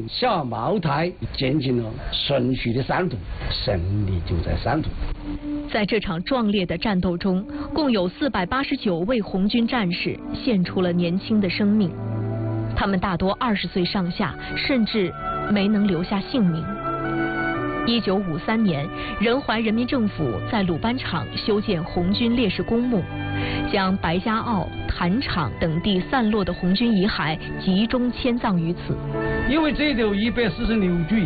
下茅台，进行了顺序的3渡，胜利就在3渡。 在这场壮烈的战斗中，共有489位红军战士献出了年轻的生命，他们大多20岁上下，甚至没能留下性命。1953年，仁怀人民政府在鲁班场修建红军烈士公墓，将白家坳、坛场等地散落的红军遗骸集中迁葬于此。 因为这头146具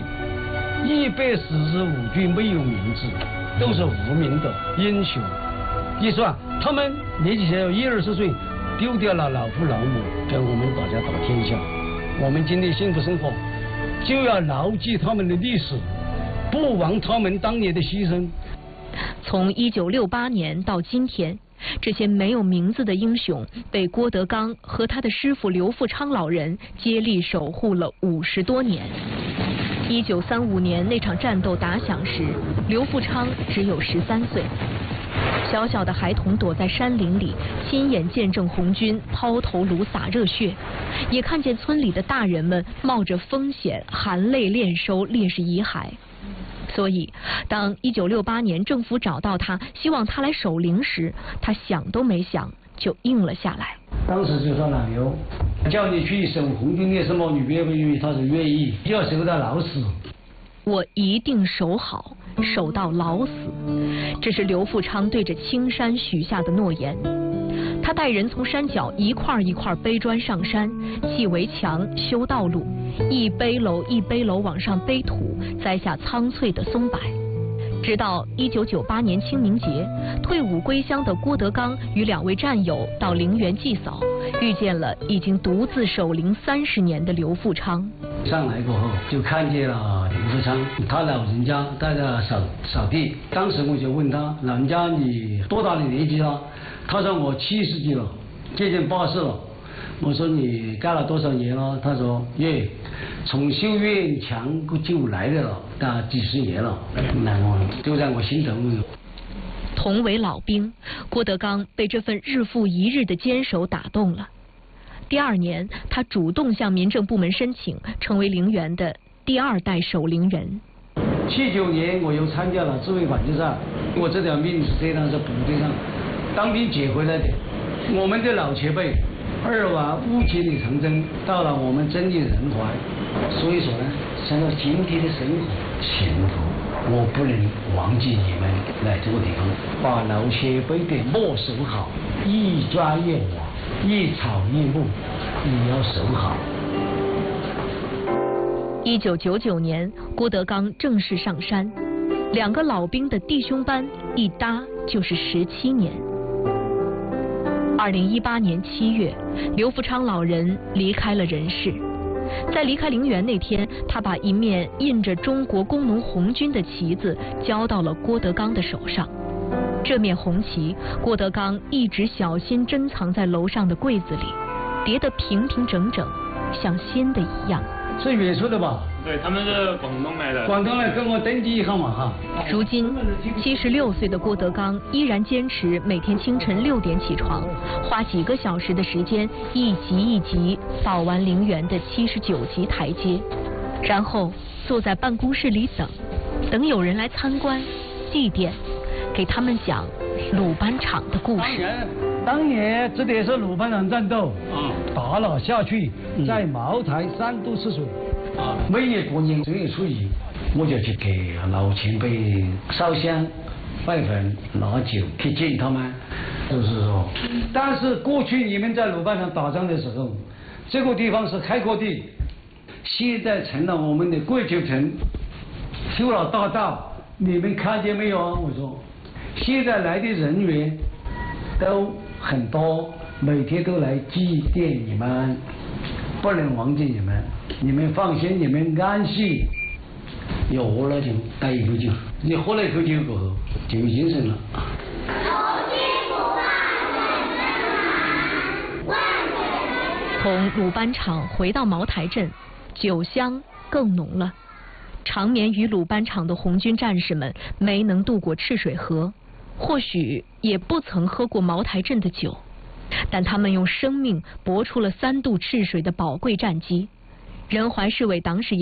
，145具没有名字，都是无名的英雄。你说他们年纪小，20岁，丢掉了老父老母，跟我们大家打天下。我们今天幸福生活，就要牢记他们的历史，不忘他们当年的牺牲。 从1968年到今天，这些没有名字的英雄被郭德纲和他的师傅刘富昌老人接力守护了50多年。1935年那场战斗打响时，刘富昌只有13岁。小小的孩童躲在山林里，亲眼见证红军抛头颅洒热血，也看见村里的大人们冒着风险含泪敛收烈士遗骸。所以，当1968年政府找到他，希望他来守灵时，他想都没想就应了下来。 当时就说老刘，叫你去守红军烈士墓，你愿不愿意？他说愿意，就要守到老死。 我一定守好，守到老死。这是刘富昌对着青山许下的诺言。他带人从山脚一块一块背砖上山，砌围墙、修道路，一背篓一背篓往上背土，栽下苍翠的松柏。直到1998年清明节，退伍归乡的郭德纲与2位战友到陵园祭扫，遇见了已经独自守灵30年的刘富昌。 上来过后，就看见了刘富昌，他老人家在那扫地。当时我就问他，老人家你多大的年纪了？他说我70几了，接近80了。我说你干了多少年了？他说从修院墙就来的了，那几10年了，那我就在我心头。 同为老兵，郭德纲被这份日复一日的坚守打动了。第2年，他主动向民政部门申请，成为陵园的第2代守陵人。 79年，我又参加了自卫反击战，我这条命是这样，是部队上当兵捡回来的。我们的老前辈2往5千里长征，到了我们真的仁怀，所以说呢，想到今天的生活幸福，我不能忘记你们来这个地方，把老前辈的墓守好，一砖一瓦，一草一木，你要守好。 1999年，郭德纲正式上山，2个老兵的弟兄班一搭就是17年。2018年7月，刘富昌老人离开了人世。在离开陵园那天，他把一面印着中国工农红军的旗子交到了郭德纲的手上。这面红旗，郭德纲一直小心珍藏在楼上的柜子里，叠得平平整整，像新的一样。 是远处的吧？ 对，他们是广东来的。 广东来跟我登记号码哈。 如今76岁的郭德纲依然坚持每天清晨6点起床，花几个小时的时间，一级一级扫完陵园的79级台阶，然后坐在办公室里等有人来参观、祭奠，给他们讲鲁班场的故事。 当年这里是鲁班场战斗，打了下去，在茅台3渡泗水。每年过年正月初1，我就去给老前辈烧香、拜坟、拿酒去见他们，就是说。但是过去你们在鲁班场打仗的时候，这个地方是开阔地，现在成了我们的桂球城，修了大道，你们看见没有啊？我说，现在来的人员都很多，每天都来祭奠你们，不能忘记你们。你们放心，你们安息。又喝了酒，待一口酒，你喝了一口酒过后就有精神了。 从鲁班场回到茅台镇，酒香更浓了。长眠于鲁班场的红军战士们没能渡过赤水河，或许也不曾喝过茅台镇的酒，但他们用生命搏出了3渡赤水的宝贵战绩。仁怀市委党史